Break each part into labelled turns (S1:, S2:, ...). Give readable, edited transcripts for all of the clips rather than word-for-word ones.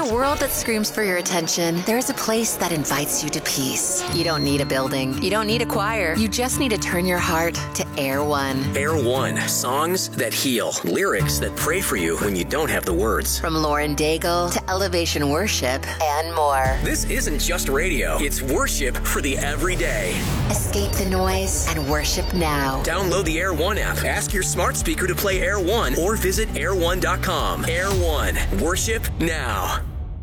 S1: a world that screams for your attention, there's a place that invites you to peace. You don't need a building. You don't need a choir. You just need to turn your heart to Air One.
S2: Air One. Songs that heal. Lyrics that pray for you when you don't have the words.
S1: From Lauren Daigle to Elevation Worship and more.
S2: This isn't just radio. It's worship for the everyday.
S1: Escape the noise and worship now.
S2: Download the Air One app. Ask your smart speaker to play Air One or visit air1.com. Air One. Worship now.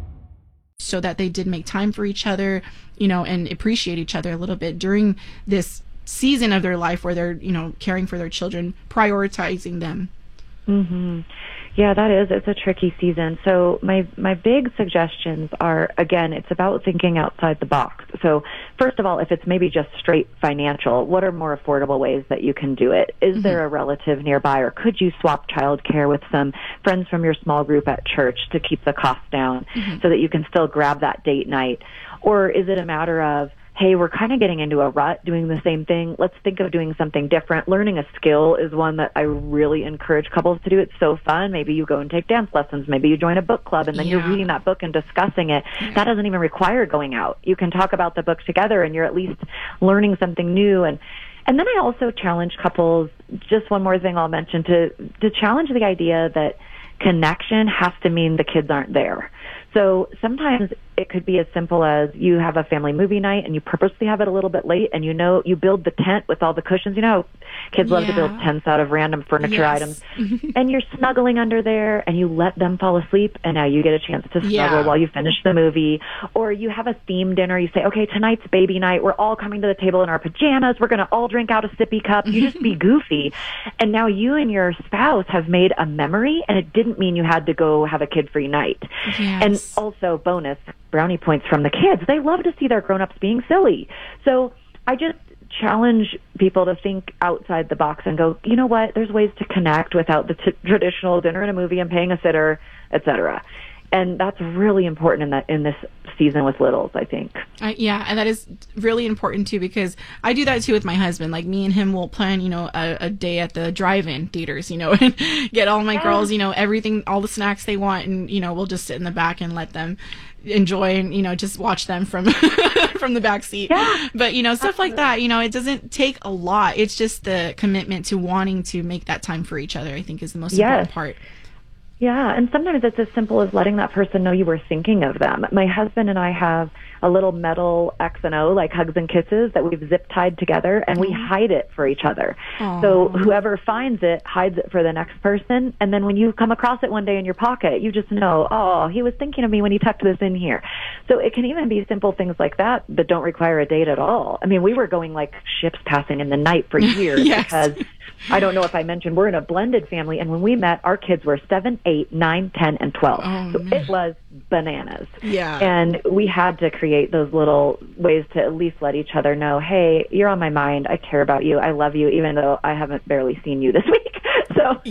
S3: So that they did make time for each other, and appreciate each other a little bit during this season of their life where they're, caring for their children, prioritizing them.
S4: Mm-hmm. Yeah, it's a tricky season. So my big suggestions are, again, it's about thinking outside the box. So first of all, if it's maybe just straight financial, what are more affordable ways that you can do it? Is there a relative nearby, or could you swap childcare with some friends from your small group at church to keep the cost down so that you can still grab that date night? Or is it a matter of, hey, we're kind of getting into a rut doing the same thing. Let's think of doing something different. Learning a skill is one that I really encourage couples to do. It's so fun. Maybe you go and take dance lessons. Maybe you join a book club and then you're reading that book and discussing it. That doesn't even require going out. You can talk about the book together and you're at least learning something new. And then I also challenge couples, just one more thing I'll mention, to challenge the idea that connection has to mean the kids aren't there. So sometimes it could be as simple as you have a family movie night and you purposely have it a little bit late, and you build the tent with all the cushions. Kids love to build tents out of random furniture items. And you're snuggling under there and you let them fall asleep, and now you get a chance to snuggle while you finish the movie. Or you have a theme dinner. You say, okay, tonight's baby night. We're all coming to the table in our pajamas. We're going to all drink out of sippy cups. You just be goofy. And now you and your spouse have made a memory, and it didn't mean you had to go have a kid-free night. And also, bonus, brownie points from the kids. They love to see their grown-ups being silly. So I just challenge people to think outside the box and go, you know what, there's ways to connect without the traditional dinner and a movie and paying a sitter, etc. And that's really important in this season with littles, I think.
S3: And that is really important too, because I do that too with my husband. Like, me and him will plan, a day at the drive-in theaters, and get all my girls, everything, all the snacks they want, and we'll just sit in the back and let them enjoy and just watch them from from the back seat. But stuff like that, it doesn't take a lot. It's just the commitment to wanting to make that time for each other, I think, is the most important part.
S4: Yeah, and sometimes it's as simple as letting that person know you were thinking of them. My husband and I have a little metal X and O, like hugs and kisses, that we've zip tied together, and we hide it for each other. So whoever finds it hides it for the next person, and then when you come across it one day in your pocket, you just know, oh, he was thinking of me when he tucked this in here. So it can even be simple things like that don't require a date at all. I mean, we were going like ships passing in the night for years because I don't know if I mentioned, we're in a blended family, and when we met, our kids were 7, 8, 9, 10, and 12. It was bananas. And we had to create those little ways to at least let each other know, hey, you're on my mind. I care about you. I love you, even though I haven't barely seen you this week. So,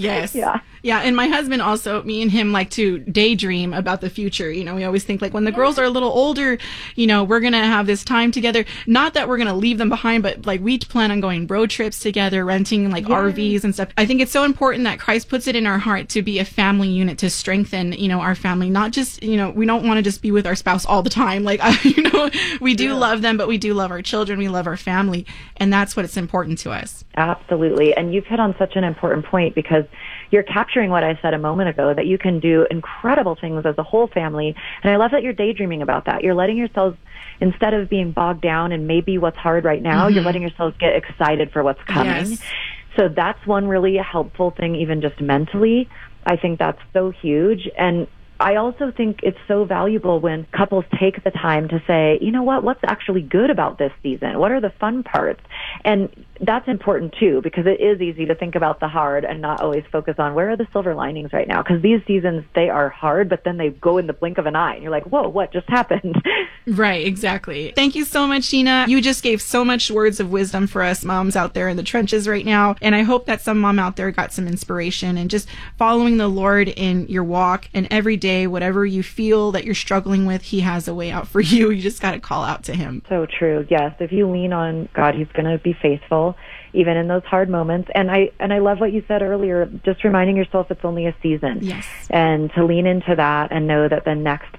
S4: and my husband also, me and him like to daydream about the future.
S3: We always think like when the girls are a little older, we're going to have this time together. Not that we're going to leave them behind, but like we plan on going road trips together, renting like RVs and stuff. I think it's so important that Christ puts it in our heart to be a family unit, to strengthen, our family, not just, we don't want to just be with our spouse all the time. Like, we do love them, but we do love our children. We love our family. And that's what it's important to us.
S4: Absolutely. And you've hit on such an important point, because you're capturing what I said a moment ago, that you can do incredible things as a whole family. And I love that you're daydreaming about that. You're letting yourselves, instead of being bogged down in maybe what's hard right now, you're letting yourselves get excited for what's coming. So that's one really helpful thing, even just mentally. I think that's so huge. And I also think it's so valuable when couples take the time to say, you know what, what's actually good about this season? What are the fun parts? And that's important too, because it is easy to think about the hard and not always focus on where are the silver linings right now. Because these seasons, they are hard, but then they go in the blink of an eye and you're like, whoa, what just happened?
S3: Right, exactly. Thank you so much, Gina. You just gave so much words of wisdom for us moms out there in the trenches right now. And I hope that some mom out there got some inspiration and just following the Lord in your walk, and every day, whatever you feel that you're struggling with, He has a way out for you. You just got to call out to Him.
S4: So true. Yes. If you lean on God, He's going to be faithful, even in those hard moments. And I love what you said earlier, just reminding yourself it's only a season.
S3: Yes.
S4: And to lean into that and know that the next